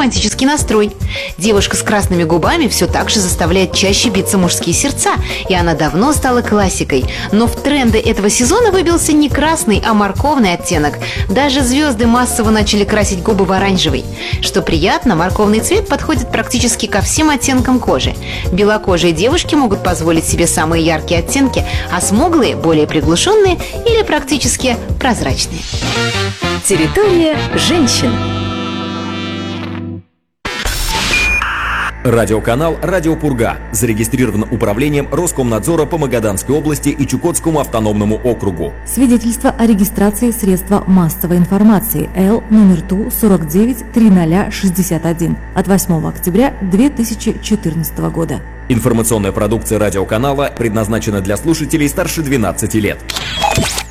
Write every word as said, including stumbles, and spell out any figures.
романтический настрой. Девушка с красными губами все так же заставляет чаще биться мужские сердца, и она давно стала классикой. Но в тренды этого сезона выбился не красный, а морковный оттенок. Даже звезды массово начали красить губы в оранжевый. Что приятно, морковный цвет подходит практически ко всем оттенкам кожи. Белокожие девушки могут позволить себе самые яркие оттенки, а смуглые – более приглушенные или практически прозрачные. Территория женщин. Радиоканал «Радио Пурга» зарегистрирован управлением Роскомнадзора по Магаданской области и Чукотскому автономному округу. Свидетельство о регистрации средства массовой информации Л номер Ту сорок девять триста шестьдесят один от восьмого октября две тысячи четырнадцатого года. Информационная продукция радиоканала предназначена для слушателей старше двенадцати лет.